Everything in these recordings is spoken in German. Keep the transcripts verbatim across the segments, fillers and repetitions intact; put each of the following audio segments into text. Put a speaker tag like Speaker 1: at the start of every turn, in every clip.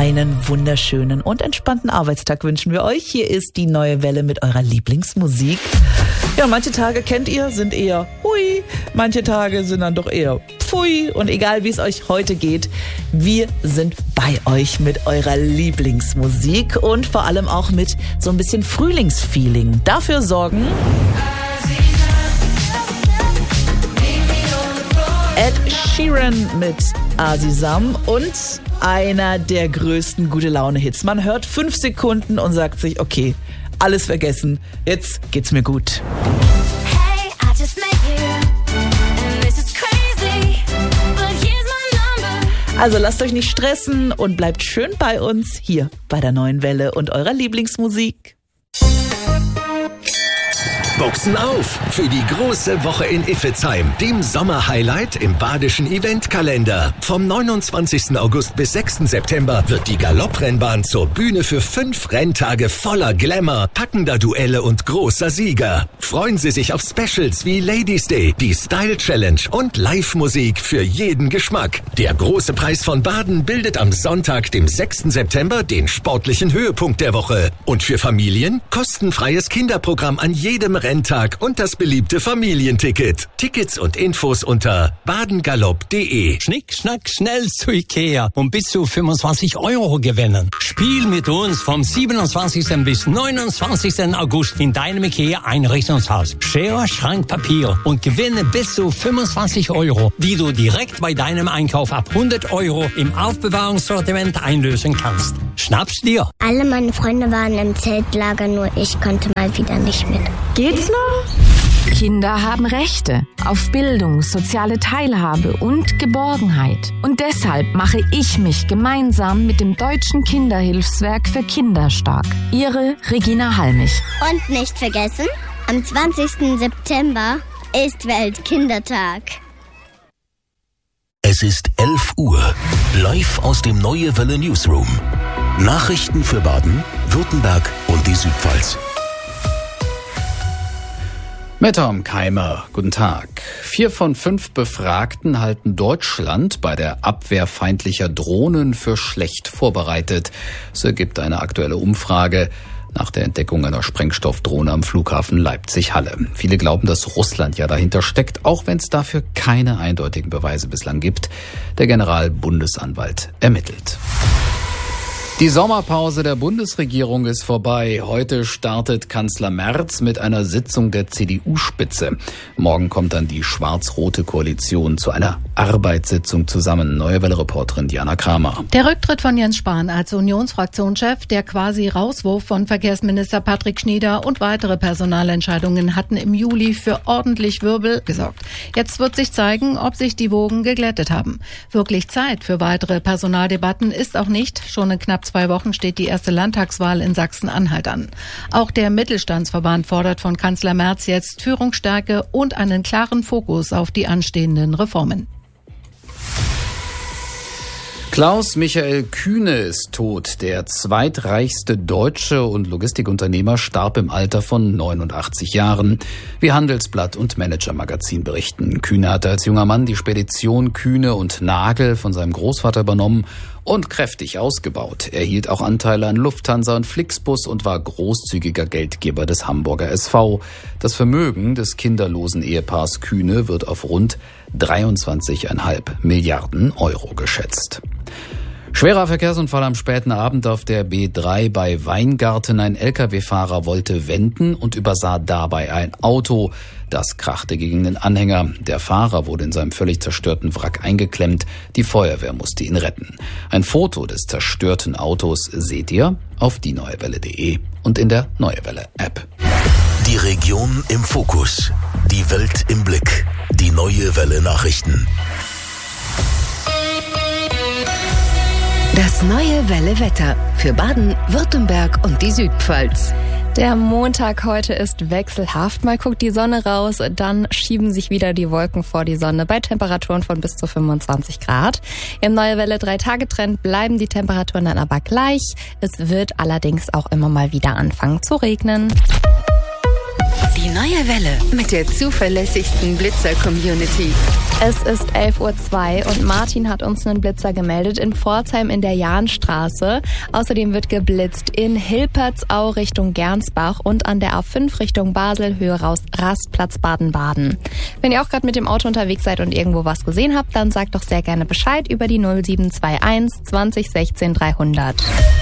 Speaker 1: Einen wunderschönen und entspannten Arbeitstag wünschen wir euch. Hier ist die neue Welle mit eurer Lieblingsmusik. Ja, manche Tage kennt ihr, sind eher hui, manche Tage sind dann doch eher pfui. Und egal wie es euch heute geht, wir sind bei euch mit eurer Lieblingsmusik und vor allem auch mit so ein bisschen Frühlingsfeeling. Dafür sorgen Ed Sheeran mit Azizam und einer der größten Gute-Laune-Hits. Man hört fünf Sekunden und sagt sich, okay, alles vergessen, jetzt geht's mir gut.
Speaker 2: Hey, I just met you, and this is crazy, but here's my number.
Speaker 1: Also lasst euch nicht stressen und bleibt schön bei uns hier bei der neuen Welle und eurer Lieblingsmusik.
Speaker 3: Boxen auf für die große Woche in Iffezheim, dem Sommerhighlight im badischen Eventkalender. Vom neunundzwanzigsten August bis sechsten September wird die Galopprennbahn zur Bühne für fünf Renntage voller Glamour, packender Duelle und großer Sieger. Freuen Sie sich auf Specials wie Ladies Day, die Style Challenge und Live-Musik für jeden Geschmack. Der große Preis von Baden bildet am Sonntag, dem sechsten September, den sportlichen Höhepunkt der Woche. Und für Familien kostenfreies Kinderprogramm an jedem Renntag und das beliebte Familienticket. Tickets und Infos unter badengalopp punkt de.
Speaker 4: Schnick, schnack, schnell zu Ikea und bis zu fünfundzwanzig Euro gewinnen. Spiel mit uns vom siebenundzwanzigsten bis neunundzwanzigsten August in deinem Ikea-Einrichtungshaus. Schere, Schrank, Papier und gewinne bis zu fünfundzwanzig Euro, die du direkt bei deinem Einkauf ab hundert Euro im Aufbewahrungssortiment einlösen kannst. Schnapp's dir!
Speaker 5: Alle meine Freunde waren im Zeltlager, nur ich konnte mal wieder nicht mit.
Speaker 6: Geht's noch?
Speaker 7: Kinder haben Rechte auf Bildung, soziale Teilhabe und Geborgenheit. Und deshalb mache ich mich gemeinsam mit dem Deutschen Kinderhilfswerk für Kinder stark. Ihre Regina Halmich.
Speaker 5: Und nicht vergessen, am zwanzigsten September ist Weltkindertag.
Speaker 8: Es ist elf Uhr, live aus dem Neue Welle Newsroom. Nachrichten für Baden, Württemberg und die Südpfalz.
Speaker 9: Mit Tom Keimer, guten Tag. Vier von fünf Befragten halten Deutschland bei der Abwehr feindlicher Drohnen für schlecht vorbereitet. So ergibt eine aktuelle Umfrage nach der Entdeckung einer Sprengstoffdrohne am Flughafen Leipzig-Halle. Viele glauben, dass Russland ja dahinter steckt, auch wenn es dafür keine eindeutigen Beweise bislang gibt. Der Generalbundesanwalt ermittelt. Die Sommerpause der Bundesregierung ist vorbei. Heute startet Kanzler Merz mit einer Sitzung der C D U-Spitze. Morgen kommt dann die schwarz-rote Koalition zu einer Arbeitssitzung zusammen. Neue Welle-Reporterin Diana Kramer.
Speaker 10: Der Rücktritt von Jens Spahn als Unionsfraktionschef, der quasi Rauswurf von Verkehrsminister Patrick Schnieder und weitere Personalentscheidungen hatten im Juli für ordentlich Wirbel gesorgt. Jetzt wird sich zeigen, ob sich die Wogen geglättet haben. Wirklich Zeit für weitere Personaldebatten ist auch nicht. Schon in knapp zwei Wochen steht die erste Landtagswahl in Sachsen-Anhalt an. Auch der Mittelstandsverband fordert von Kanzler Merz jetzt Führungsstärke und einen klaren Fokus auf die anstehenden Reformen.
Speaker 9: Klaus-Michael Kühne ist tot. Der zweitreichste Deutsche und Logistikunternehmer starb im Alter von neunundachtzig Jahren. Wie Handelsblatt und Manager-Magazin berichten. Kühne hatte als junger Mann die Spedition Kühne und Nagel von seinem Großvater übernommen und kräftig ausgebaut. Er hielt auch Anteile an Lufthansa und Flixbus und war großzügiger Geldgeber des Hamburger S V. Das Vermögen des kinderlosen Ehepaars Kühne wird auf rund dreiundzwanzig Komma fünf Milliarden Euro geschätzt. Schwerer Verkehrsunfall am späten Abend auf der B drei bei Weingarten. Ein L K W-Fahrer wollte wenden und übersah dabei ein Auto. Das krachte gegen den Anhänger. Der Fahrer wurde in seinem völlig zerstörten Wrack eingeklemmt. Die Feuerwehr musste ihn retten. Ein Foto des zerstörten Autos seht ihr auf die neue welle punkt de und in der Neue Welle App.
Speaker 8: Die Region im Fokus, die Welt im Blick, die Neue Welle Nachrichten.
Speaker 11: Das Neue Welle Wetter für Baden, Württemberg und die Südpfalz.
Speaker 12: Der Montag heute ist wechselhaft. Mal guckt die Sonne raus, dann schieben sich wieder die Wolken vor die Sonne bei Temperaturen von bis zu fünfundzwanzig Grad. Im Neue Welle drei-Tage-Trend bleiben die Temperaturen dann aber gleich. Es wird allerdings auch immer mal wieder anfangen zu regnen.
Speaker 11: Die neue Welle mit der zuverlässigsten Blitzer-Community.
Speaker 12: Es ist elf Uhr zwei und Martin hat uns einen Blitzer gemeldet in Pforzheim in der Jahnstraße. Außerdem wird geblitzt in Hilpertsau Richtung Gernsbach und an der A fünf Richtung Basel, Höhe raus Rastplatz Baden-Baden. Wenn ihr auch gerade mit dem Auto unterwegs seid und irgendwo was gesehen habt, dann sagt doch sehr gerne Bescheid über die null sieben zwei eins zwanzig sechzehn dreihundert.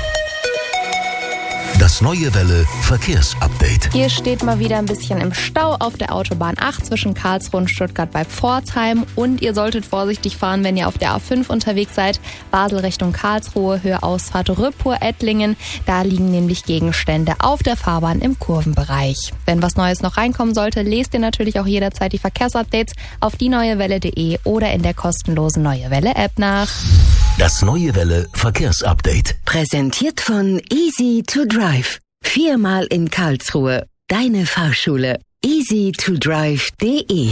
Speaker 8: Das neue Welle Verkehrsupdate.
Speaker 12: Hier steht mal wieder ein bisschen im Stau auf der Autobahn acht zwischen Karlsruhe und Stuttgart bei Pforzheim. Und ihr solltet vorsichtig fahren, wenn ihr auf der A fünf unterwegs seid. Basel Richtung Karlsruhe, Höhe Ausfahrt Rüppur-Ettlingen. Da liegen nämlich Gegenstände auf der Fahrbahn im Kurvenbereich. Wenn was Neues noch reinkommen sollte, lest ihr natürlich auch jederzeit die Verkehrsupdates auf die neue welle punkt de oder in der kostenlosen Neue Welle App nach.
Speaker 8: Das neue Welle Verkehrsupdate.
Speaker 11: Präsentiert von Easy to Drive. Viermal in Karlsruhe. Deine Fahrschule. easy to drive punkt de.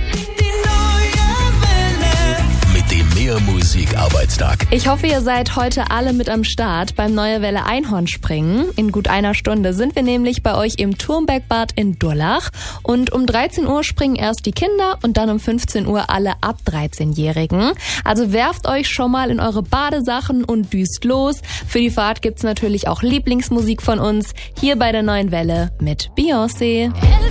Speaker 8: Mit dem Mehrmusik-Arbeitstag.
Speaker 12: Ich hoffe, ihr seid heute alle mit am Start beim Neue Welle Einhornspringen. In gut einer Stunde sind wir nämlich bei euch im Turmbergbad in Durlach. Und um dreizehn Uhr springen erst die Kinder und dann um fünfzehn Uhr alle ab dreizehnjährigen. Also werft euch schon mal in eure Badesachen und düst los. Für die Fahrt gibt's natürlich auch Lieblingsmusik von uns hier bei der Neuen Welle mit Beyoncé.